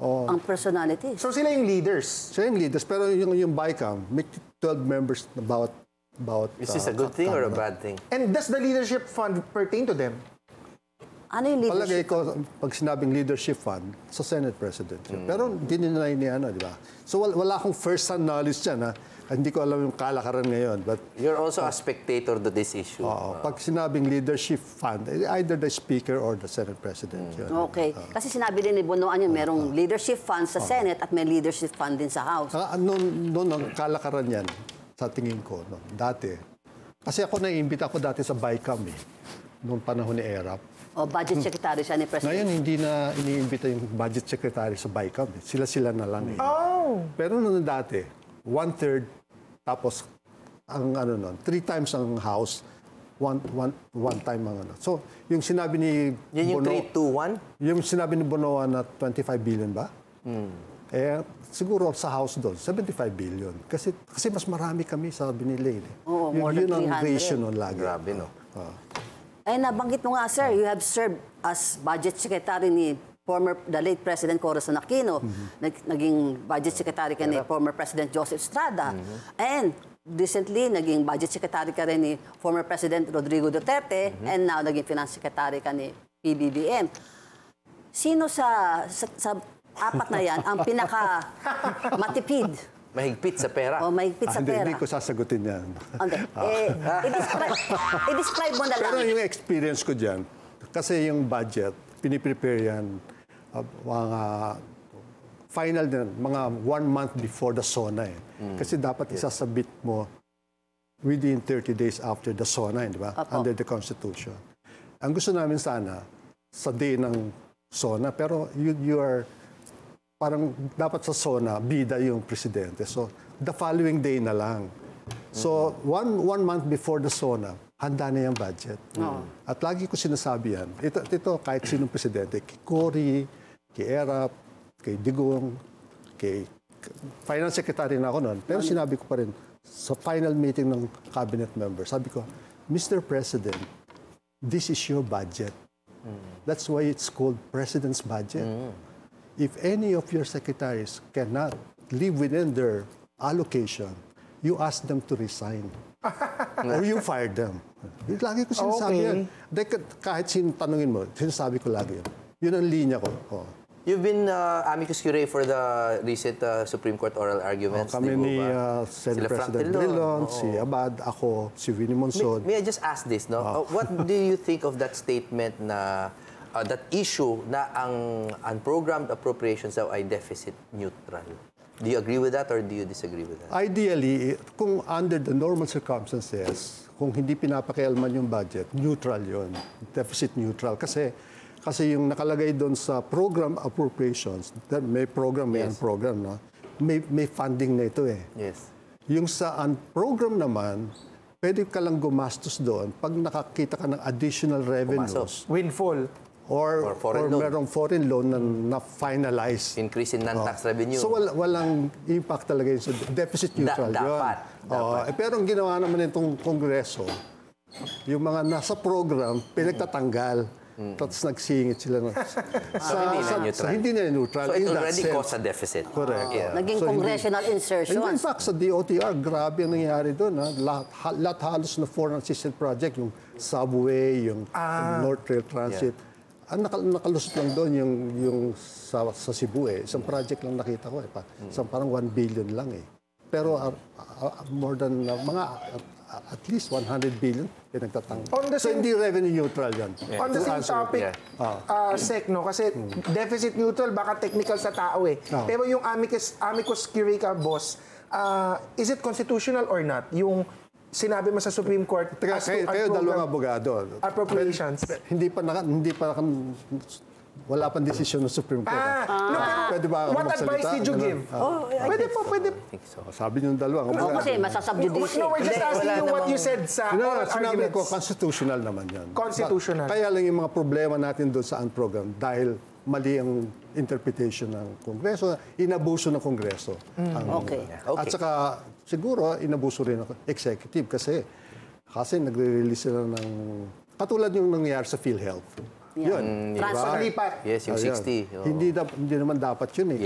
ang personality. So sila yung leaders. Siya yung leaders, pero yung BICAM, may 12 members na bawat Is this a good thing or a bad thing? And does the leadership fund pertain to them? Ano yung Palagay leadership? ko, pag sinabing leadership fund, sa Senate President yun. Pero hindi nila ni di ba? So wala akong first-hand knowledge dyan, ha? Hindi ko alam yung kalakaran ngayon. But You're also a spectator to this issue. pag sinabing leadership fund, either the Speaker or the Senate President yun. Okay. Kasi sinabi din ni Bonoan yun, merong leadership fund sa Senate at may leadership fund din sa House. Noon ang kalakaran yan, sa tingin ko, no, dati. Kasi ako naiimbita ko dati sa BICAM noong panahon ni ERAP. O budget secretary siya ni President. Ngayon, hindi na iniimbita yung budget secretary sa BICAM. Sila na lang. Pero noon dati, 1/3, tapos ang 3 times ang House, one time ang So, yung sinabi ni Yan yung Bono, 3-2-1? yung sinabi ni Bonoan na 25 billion ba? Siguro sa House doon, 75 billion. Kasi mas marami kami, sabi ni Lane. Oo, more than yun ang 300. ratio noon lagi. Grabe, no? Ay, nabanggit mo nga, sir, you have served as budget secretary ni the late President Corazon Aquino. Naging budget secretary ka ni former President Joseph Estrada. And recently, naging budget secretary ka rin ni former President Rodrigo Duterte. And now, naging finance secretary ka ni PBBM. Sino sa apat na yan ang pinaka matipid? Mahigpit sa pera. O mahigpit sa pera? Hindi ko sasagutin yan. Okay. I-describe mo na lang. Pero yung experience ko dyan, kasi yung budget, piniprepare yan mga final din, mga 1 month before the SONA. Kasi dapat isasabit mo within 30 days after the SONA, di ba? Under the Constitution. Ang gusto namin sana, sa day ng SONA, pero you are parang dapat sa SONA, bida yung presidente. So, the following day na lang. So, one month before the SONA, handa na yung budget. At lagi ko sinasabi yan. Ito kahit sinong presidente, kay Cory, kay Erap, kay Digong, kay Finance Secretary na ako noon. Pero sinabi ko pa rin, sa final meeting ng cabinet member, sabi ko, Mr. President, this is your budget. That's why it's called President's Budget. If any of your secretaries cannot live within their allocation, you ask them to resign. Or you fire them. Lagi ko sinasabi yan. Kahit sino tanungin mo, sinasabi ko lagi yun. Yun ang linya ko. You've been amicus curiae for the recent Supreme Court oral arguments. Kami ni Senate President Drilon, si Abad, ako, si Winnie Monson. May I just ask this, no? What do you think of that statement na that issue na ang unprogrammed appropriations daw ay deficit neutral? Do you agree with that or do you disagree with that? Ideally, kung under the normal circumstances, kung hindi pinapakialaman yung budget, neutral yon, deficit neutral. Kasi yung nakalagay doon sa program appropriations, may program, may unprogram, no? May funding na ito eh. Yes. Yung sa unprogram naman, pwede ka lang gumastos doon pag nakakita ka ng additional revenues. Windfall. Or merong foreign loan na finalize. Increase in non-tax revenue. So walang impact talaga yun. So deficit neutral yun. Dapat. Pero ang ginawa naman itong Kongreso, yung mga nasa program, pinagtatanggal. Tapos nagsingit sila. Hindi na neutral. So it already caused a deficit. Correct. Naging congressional insertion. In fact, sa DOTR, grabe ang nangyari doon. Lahat halos na foreign assistance project, yung subway, yung North Rail Transit. Ang nakalusot lang doon yung sa Cebu eh. Isang project lang nakita ko eh. Isang parang 1 billion lang eh. Pero more than at least 100 billion pinagtatanggal. So hindi revenue neutral yan. On the same topic, Sec, no? Kasi deficit neutral, baka technical sa tao eh. Pero yung amicus curiae ka, boss, is it constitutional or not? Yung sinabi mo sa Supreme Court kayo dalawang abogado. Appropriations. Wala pang desisyon ng Supreme Court. Pwede ba what advice did you give? Pwede po. Sabi niyo dalawang Oo, kasi masasubjudice. No, we're just asking you what you said sa oral sinabi ko, arguments. constitutional naman yan. Constitutional. Kaya lang yung mga problema natin doon sa unprogram dahil mali ang interpretation ng Kongreso, inabuso ng Kongreso. Okay. At saka siguro inabuso rin ng executive kasi nagre-release sila ng katulad yung nangyayari sa PhilHealth. Yun. Yun. Transfer. Lipat. Yes, yung Ayun. 60. oo. Hindi naman dapat yun eh.